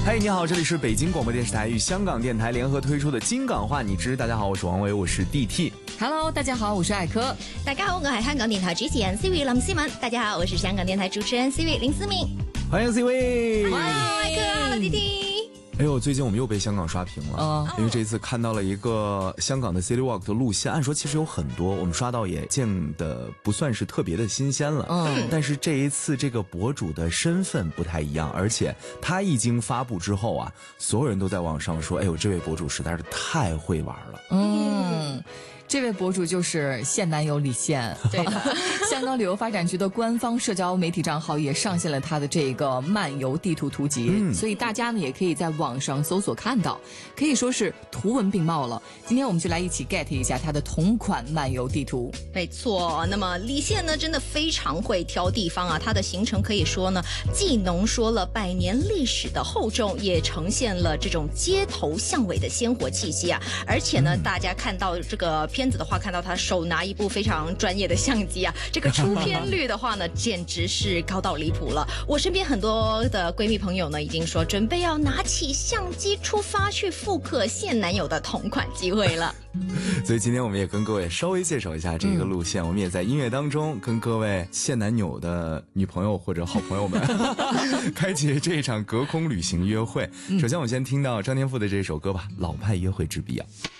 嘿，你好，这里是北京广播电视台与香港电台联合推出的金港话你知。大家好，我是王维，我是 DT。Hello， 大家好，我是艾科。 大家好，我係香港電台主持人 Siri 林思敏。大家好，我是香港電台主持人 Siri 林思敏。 歡迎 Siri。 Hello， 艾科 ，Hello DT。 哎呦，最近我们又被香港刷屏了，因为这次看到了一个香港的 City Walk 的路线，按说其实有很多，我们刷到也见的不算是特别的新鲜了。但是这一次这个博主的身份不太一样，而且他一经发布之后啊，所有人都在网上说，哎呦，这位博主实在是太会玩了。 这位博主就是现男友李现。 对的， 香港旅游发展局的官方社交媒体账号也上线了他的这个漫游地图图集，所以大家呢也可以在网上搜索看到，可以说是图文并茂了。今天我们就来一起 get 一下他的同款漫游地图。 没错，那么李现呢真的非常会挑地方啊，他的行程可以说呢既浓缩了100年历史的厚重，也呈现了这种街头巷尾的鲜活气息啊。而且呢，大家看到这个片子的话，看到他手拿一部非常专业的相机啊，这个出片率的话呢，简直是高到离谱了。我身边很多的闺蜜朋友呢，已经说准备要拿起相机出发去复刻现男友的同款机会了。 所以今天我们也跟各位稍微介绍一下这个路线，我们也在音乐当中跟各位现男友的女朋友或者好朋友们开启这一场隔空旅行约会。首先我们先听到张天赋的这首歌吧，《老派约会之必要》。